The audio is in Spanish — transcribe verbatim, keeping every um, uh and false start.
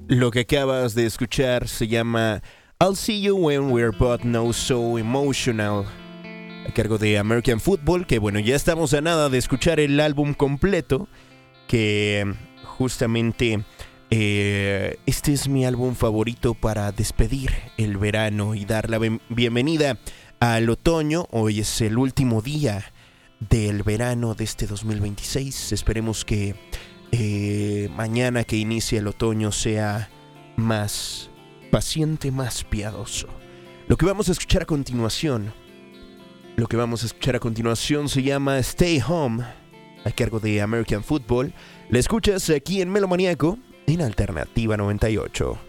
Lo que acabas de escuchar se llama I'll See You When We're Both Not So Emotional, a cargo de American Football, que bueno, ya estamos a nada de escuchar el álbum completo, que justamente eh, este es mi álbum favorito para despedir el verano y dar la ben- bienvenida al otoño. Hoy es el último día del verano de este dos mil veintiséis. Esperemos que eh, mañana que inicie el otoño sea más paciente, más piadoso. Lo que vamos a escuchar a continuación, lo que vamos a escuchar a continuación se llama Stay Home, a cargo de American Football. La escuchas aquí en Melomaníaco, en Alternativa noventa y ocho.